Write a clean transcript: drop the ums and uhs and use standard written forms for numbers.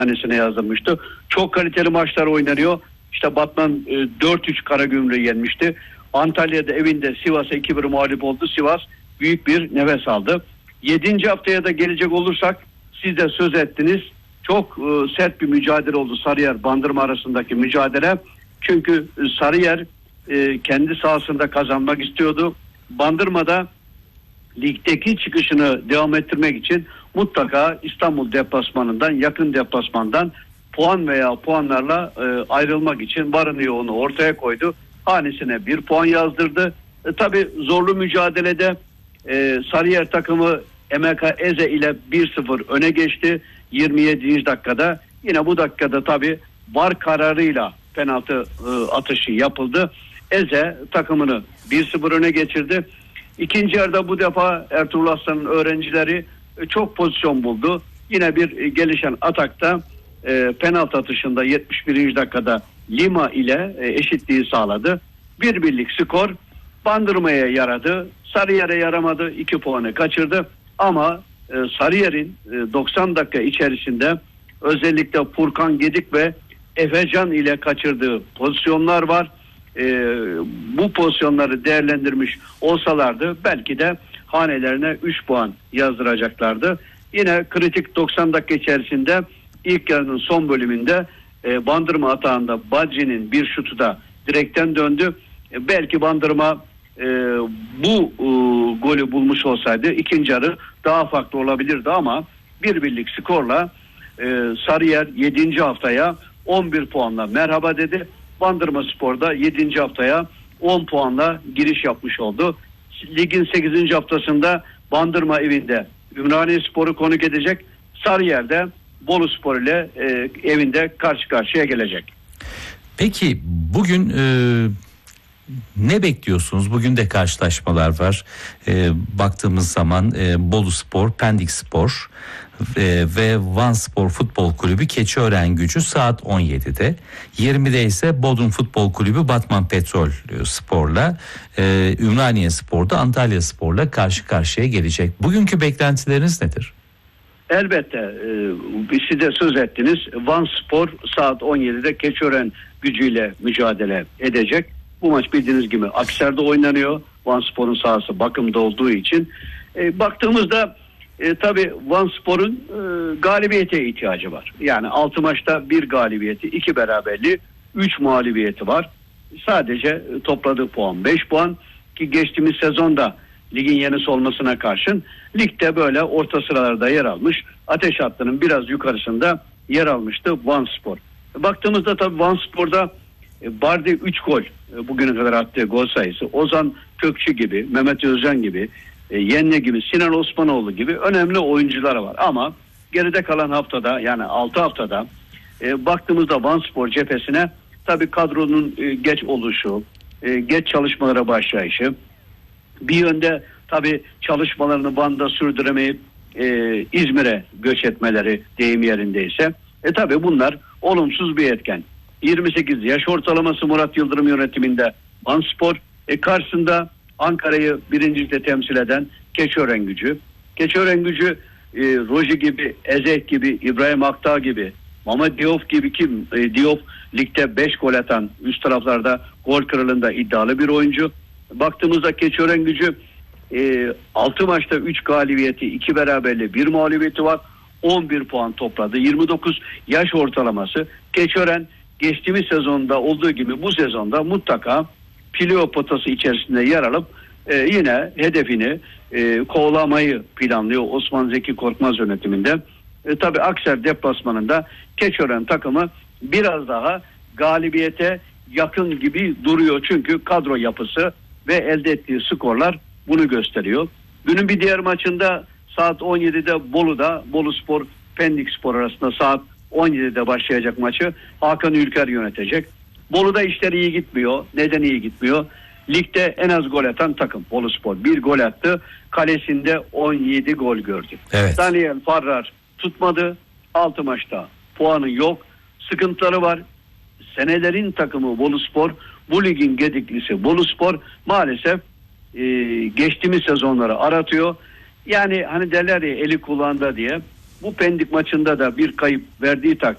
tanesine yazdırmıştı. Çok kaliteli maçlar oynanıyor. İşte Batman 4-3 Karagümrük'ü yenmişti. Antalya'da evinde Sivas'a 2-1 mağlup oldu. Sivas büyük bir nefes aldı. 7. haftaya da gelecek olursak, siz de söz ettiniz. Çok sert bir mücadele oldu Sarıyer Bandırma arasındaki mücadele. Çünkü Sarıyer kendi sahasında kazanmak istiyordu. Bandırma'da ligdeki çıkışını devam ettirmek için mutlaka İstanbul deplasmanından, yakın deplasmandan puan veya puanlarla ayrılmak için varını yoğunu ortaya koydu. Hanesine 1 puan yazdırdı. Tabii zorlu mücadelede Sarıyer takımı MK Eze ile 1-0 öne geçti 27. dakikada. Yine bu dakikada tabii VAR kararıyla penaltı atışı yapıldı. Eze takımını 1-0 öne geçirdi. İkinci yarıda bu defa Ertuğrul Aslan'ın öğrencileri çok pozisyon buldu. Yine bir gelişen atakta penaltı atışında 71. dakikada Lima ile eşitliği sağladı. 1-1'lik skor Bandırma'ya yaradı. Sarıyer'e yaramadı. 2 puanı kaçırdı. Ama Sarıyer'in 90 dakika içerisinde özellikle Furkan Gedik ve Efecan ile kaçırdığı pozisyonlar var. Bu pozisyonları değerlendirmiş olsalardı belki de hanelerine 3 puan yazdıracaklardı. Yine kritik 90 dakika içerisinde ilk yarının son bölümünde Bandırma atağında Badji'nin bir şutu da direkten döndü. Belki Bandırma bu golü bulmuş olsaydı ikinci yarı daha farklı olabilirdi ama 1-1'lik skorla Sarıyer 7. haftaya 11 puanla merhaba dedi. Bandırmaspor'da 7. haftaya 10 puanla giriş yapmış oldu. Ligin 8. haftasında Bandırma evinde Ümraniyespor'u konuk edecek. Sarıyer'de Boluspor ile evinde karşı karşıya gelecek. Peki bugün ne bekliyorsunuz? Bugün de karşılaşmalar var. Baktığımız zaman Boluspor, Pendikspor ve Vanspor Futbol Kulübü Keçiören-Gücü saat 17'de. 20'de ise Bodrum Futbol Kulübü Batman Petrol Spor'la Ümraniye Spor'da Antalya Spor'la karşı karşıya gelecek. Bugünkü beklentileriniz nedir? Elbette siz de söz ettiniz. Vanspor saat 17'de Keçiören Gücü'yle mücadele edecek. Bu maç bildiğiniz gibi Akhisar'da oynanıyor. Vanspor'un sahası bakımda olduğu için. Baktığımızda tabii Vanspor'un galibiyete ihtiyacı var. Yani 6 maçta 1 galibiyeti, 2 beraberliği, 3 mağlubiyeti var. Sadece topladığı puan 5 puan ki geçtiğimiz sezonda ligin yenisi olmasına karşın ligde böyle orta sıralarda yer almış. Ateş hattının biraz yukarısında yer almıştı Vanspor. Baktığımızda tabii Vanspor'da Bardi 3 gol bugüne kadar attığı gol sayısı. Ozan Kökçü gibi, Mehmet Özcan gibi, Yenne gibi, Sinan Osmanoğlu gibi önemli oyuncular var. Ama geride kalan haftada yani 6 haftada baktığımızda Vanspor cephesine tabii kadronun geç oluşu, geç çalışmalara başlayışı, bir yönde tabii çalışmalarını Van'da sürdüremeyip İzmir'e göç etmeleri deyim yerindeyse. Tabii bunlar olumsuz bir etken. 28 yaş ortalaması Murat Yıldırım yönetiminde Vanspor. Karşısında Ankara'yı birincilikte temsil eden Keçiören Gücü. Keçiören Gücü Roji gibi, Ezek gibi, İbrahim Aktağ gibi, Mehmet Diop gibi kim? Diop ligde 5 gol atan, üst taraflarda gol kralında iddialı bir oyuncu. Baktığımızda Keçiören Gücü 6 maçta 3 galibiyeti, 2 beraberliği, 1 mağlubiyeti var. 11 puan topladı. 29 yaş ortalaması. Keçiören geçtiğimiz sezonda olduğu gibi bu sezonda mutlaka playoff potası içerisinde yer alıp yine hedefini kovalamayı planlıyor Osman Zeki Korkmaz yönetiminde. Tabii Akhisar deplasmanında Keçiören takımı biraz daha galibiyete yakın gibi duruyor. Çünkü kadro yapısı ve elde ettiği skorlar bunu gösteriyor. Günün bir diğer maçında saat 17'de Bolu'da Boluspor Pendikspor arasında saat 17'de başlayacak maçı Hakan Ülker yönetecek. Bolu'da işler iyi gitmiyor. Neden iyi gitmiyor? Ligde en az gol atan takım Boluspor. 1 gol attı. Kalesinde 17 gol gördü. Evet. Daniel Farrar tutmadı. 6 maçta puanı yok. Sıkıntıları var. Senelerin takımı Boluspor, bu ligin gediklisi Boluspor maalesef geçtiğimiz sezonları aratıyor. Yani hani derler ya eli kulağında diye, bu Pendik maçında da bir kayıp verdiği takdirde